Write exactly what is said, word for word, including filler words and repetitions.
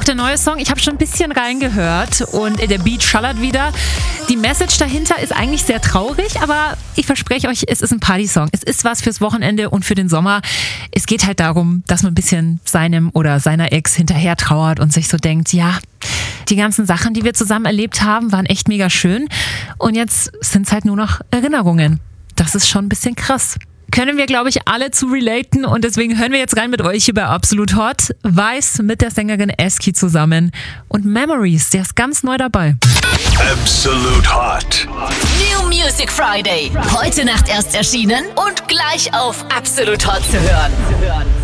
auch der neue Song. Ich habe schon ein bisschen reingehört und der Beat schallert wieder. Die Message dahinter ist eigentlich sehr traurig, aber ich verspreche euch, es ist ein Party-Song. Es ist was fürs Wochenende und für den Sommer. Es geht halt darum, dass man ein bisschen seinem oder seiner Ex hinterher trauert und sich so denkt, ja, die ganzen Sachen, die wir zusammen erlebt haben, waren echt mega schön. Und jetzt sind es halt nur noch Erinnerungen. Das ist schon ein bisschen krass. Können wir, glaube ich, alle zu relaten und deswegen hören wir jetzt rein mit euch hier bei Absolut Hot. Weiß mit der Sängerin Eski zusammen und Memories, der ist ganz neu dabei. Absolut Hot. New Music Friday. Heute Nacht erst erschienen und gleich auf Absolut Hot zu hören.